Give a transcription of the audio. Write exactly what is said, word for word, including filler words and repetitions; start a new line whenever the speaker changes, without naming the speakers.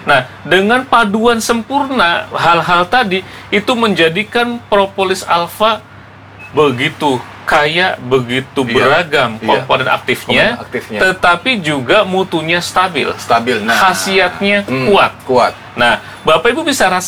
Nah, dengan paduan sempurna hal-hal tadi itu menjadikan propolis alfa begitu kaya, begitu
Iya,
beragam
iya.
komponen aktifnya,
Komponen aktifnya.
tetapi juga mutunya stabil,
Stabil. Nah,
khasiatnya
hmm,
kuat.
Kuat.
Nah, Bapak Ibu bisa rasa